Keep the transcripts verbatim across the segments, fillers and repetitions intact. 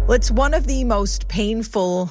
Well, it's one of the most painful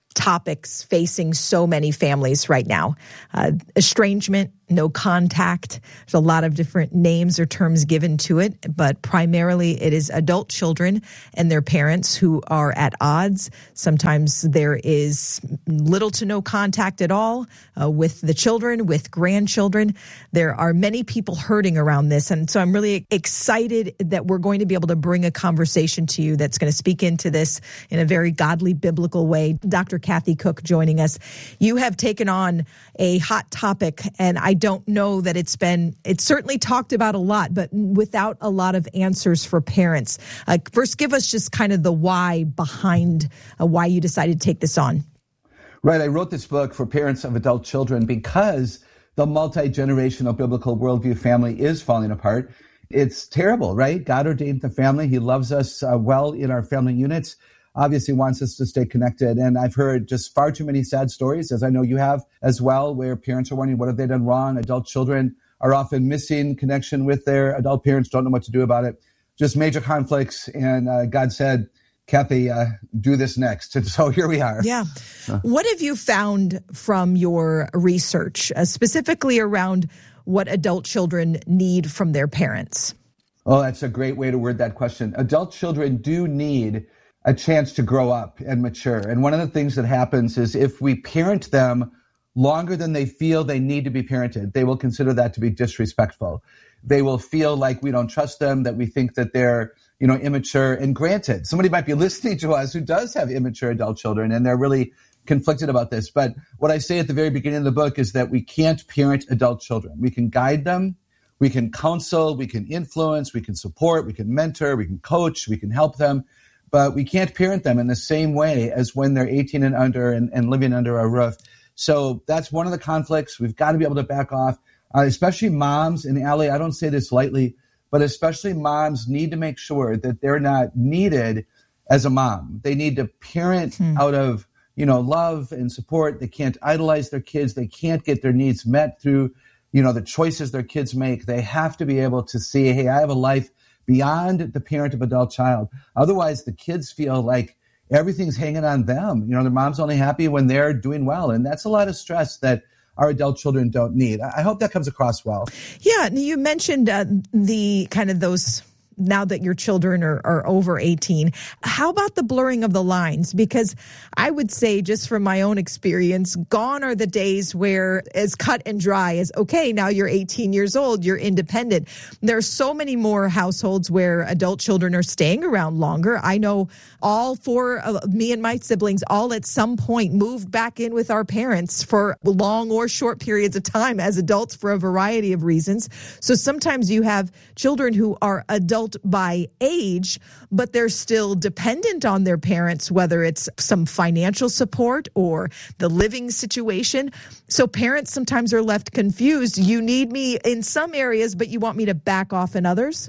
topics facing so many families right now. Uh, estrangement, no contact. There's a lot of different names or terms given to it, but primarily it is adult children and their parents who are at odds. Sometimes there is little to no contact at all uh, with the children, with grandchildren. There are many people hurting around this. And so I'm really excited that we're going to be able to bring a conversation to you that's going to speak into this in a very godly, biblical way. Doctor Kathy Cook joining us. You have taken on a hot topic, and I don't know that it's been, it's certainly talked about a lot, but without a lot of answers for parents. Uh, first, give us just kind of the why behind uh, why you decided to take this on. Right. I wrote this book for parents of adult children because the multi-generational biblical worldview family is falling apart. It's terrible, right? God ordained the family. He loves us uh, well in our family units. Obviously wants us to stay connected. And I've heard just far too many sad stories, as I know you have as well, where parents are wondering, what have they done wrong? Adult children are often missing connection with their adult parents, don't know what to do about it. Just major conflicts. And uh, God said, Kathy, uh, do this next. And so here we are. Yeah. Uh. What have you found from your research, uh, specifically around what adult children need from their parents? Oh, that's a great way to word that question. Adult children do need a chance to grow up and mature. And one of the things that happens is if we parent them longer than they feel they need to be parented, they will consider that to be disrespectful. They will feel like we don't trust them, that we think that they're, you know, immature. And granted, somebody might be listening to us who does have immature adult children, and they're really conflicted about this. But what I say at the very beginning of the book is that we can't parent adult children. We can guide them, we can counsel, we can influence, we can support, we can mentor, we can coach, we can help them. But we can't parent them in the same way as when they're eighteen and under and, and living under our roof. So that's one of the conflicts. We've got to be able to back off, uh, especially moms. And Allie, I don't say this lightly, but especially moms need to make sure that they're not needed as a mom. They need to parent hmm. out of, you know, love and support. They can't idolize their kids. They can't get their needs met through, you know, the choices their kids make. They have to be able to see, hey, I have a life beyond the parent of adult child. Otherwise, the kids feel like everything's hanging on them. You know, their mom's only happy when they're doing well. And that's a lot of stress that our adult children don't need. I hope that comes across well. Yeah. You mentioned uh, the kind of those, now that your children are, are over eighteen, how about the blurring of the lines? Because I would say, just from my own experience, gone are the days where as cut and dry as, okay, now you're eighteen years old, you're independent. There are so many more households where adult children are staying around longer. I know all four of me and my siblings all at some point moved back in with our parents for long or short periods of time as adults for a variety of reasons. So sometimes you have children who are adult by age, but they're still dependent on their parents, whether it's some financial support or the living situation. So parents sometimes are left confused. You need me in some areas, but you want me to back off in others?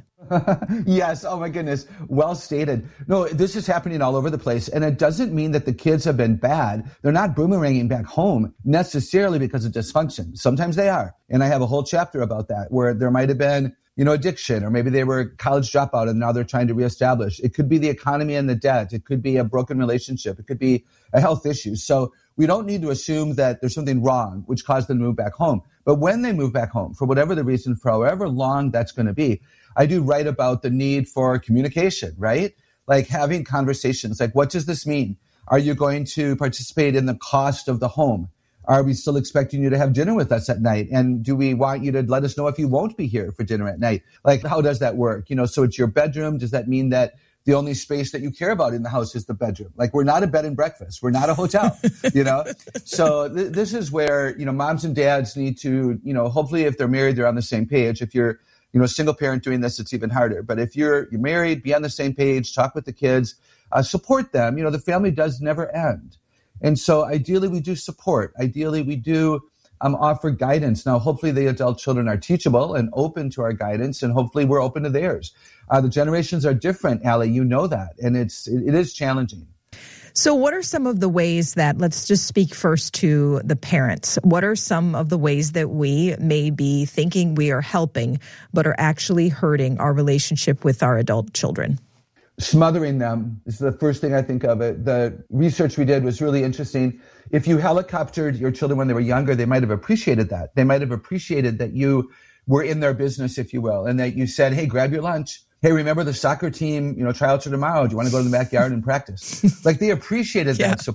Yes. Oh, my goodness. Well stated. No, this is happening all over the place. And it doesn't mean that the kids have been bad. They're not boomeranging back home necessarily because of dysfunction. Sometimes they are. And I have a whole chapter about that, where there might have been, you know, addiction, or maybe they were a college dropout and now they're trying to reestablish. It could be the economy and the debt. It could be a broken relationship. It could be a health issue. So we don't need to assume that there's something wrong which caused them to move back home. But when they move back home, for whatever the reason, for however long that's going to be, I do write about the need for communication, right? Like having conversations, like, what does this mean? Are you going to participate in the cost of the home? Are we still expecting you to have dinner with us at night? And do we want you to let us know if you won't be here for dinner at night? Like, how does that work? You know, so it's your bedroom. Does that mean that the only space that you care about in the house is the bedroom? Like, we're not a bed and breakfast. We're not a hotel, you know? So th- this is where, you know, moms and dads need to, you know, hopefully if they're married, they're on the same page. If you're, you know, a single parent doing this, it's even harder. But if you're, you're married, be on the same page, talk with the kids, uh, support them. You know, the family does never end. And so ideally we do support. Ideally we do um, offer guidance. Now, hopefully the adult children are teachable and open to our guidance, and hopefully we're open to theirs. Uh, the generations are different, Allie, you know that. And it's it, it is challenging. So what are some of the ways that, let's just speak first to the parents. What are some of the ways that we may be thinking we are helping, but are actually hurting our relationship with our adult children? Smothering them is the first thing I think of. It. The research we did was really interesting. If you helicoptered your children when they were younger, they might have appreciated that. They might have appreciated that you were in their business, if you will, and that you said, hey, grab your lunch. Hey, remember the soccer team, you know, tryouts are tomorrow. Do you want to go to the backyard and practice? Like they appreciated yeah. that support.